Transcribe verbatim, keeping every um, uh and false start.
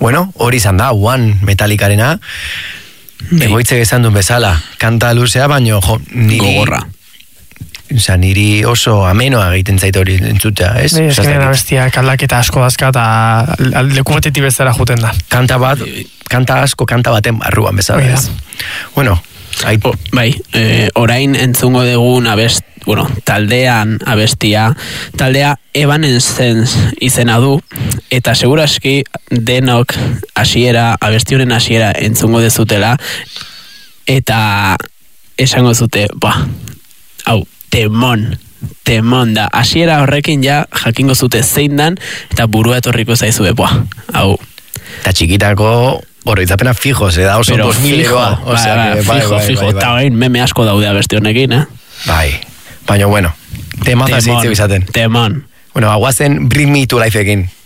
Bueno, hori izan da, One Metallicarena, egoitze gezan duen bezala, kanta luzea, baino, jo, niri... Gogorra. Osa, niri oso amenoa egiten zaite hori entzutea, ez? Ez que nena bestiak aldaketa asko dazka eta leku batetik bezala juten da. Kanta bat, kanta asko, kanta baten barruan bezala, ez? Bueno, O, bai, e, orain entzungo dugun abest, bueno, taldean abestia, taldea Evanescence izena du, eta seguraski denok hasiera, abestionen hasiera entzungo dezutela, eta esango zute, ba, hau, temon, temon da, hasiera horrekin ja jakingo zute zein dan, eta burua etorriko zaizue, ba, hau. Eta txikitako... Oroitzapena fijo, se da oso dos mil eroa. O sea, bai, bai, fijo, bai, fijo. Eta bai, meme asko daude abesti honekin, eh? Bai, baina bueno, temaza zeitzeu izaten. Temon. Bueno, aguazen Bring Me to Life egin.